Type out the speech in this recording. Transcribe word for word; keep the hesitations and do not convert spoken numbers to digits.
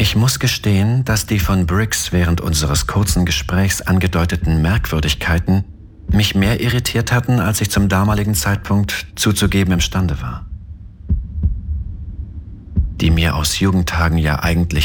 Ich muss gestehen, dass die von Briggs während unseres kurzen Gesprächs angedeuteten Merkwürdigkeiten mich mehr irritiert hatten, als ich zum damaligen Zeitpunkt zuzugeben imstande war. Die mir aus Jugendtagen ja eigentlich